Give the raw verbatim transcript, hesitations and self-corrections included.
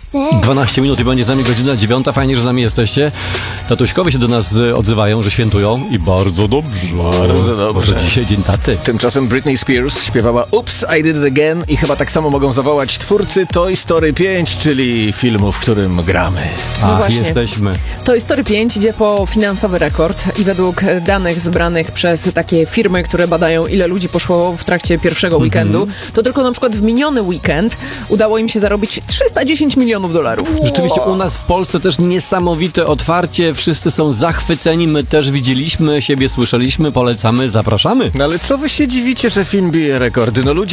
dwanaście minut i będzie z nami godzina dziewiąta. Fajnie, że z nami jesteście. Tatuśkowie się do nas y, odzywają, że świętują i bardzo dobrze. Bardzo dobrze. Może dzisiaj dzień taty. Tymczasem Britney Spears śpiewała Oops, I Did It Again i chyba tak samo mogą zawołać twórcy Toy Story pięć, czyli filmu, w którym gramy. No Ach, właśnie. jesteśmy. Toy Story pięć idzie po finansowy rekord i według danych zebranych przez takie firmy, które badają, ile ludzi poszło w trakcie pierwszego weekendu, to tylko na przykład w miniony weekend udało im się zarobić trzysta dziesięć milionów dolarów. Rzeczywiście u nas w Polsce też niesamowite otwarcie. Wszyscy są zachwyceni. My też widzieliśmy, siebie słyszeliśmy, polecamy, zapraszamy. No ale co wy się dziwicie, że film bije rekordy? No ludzie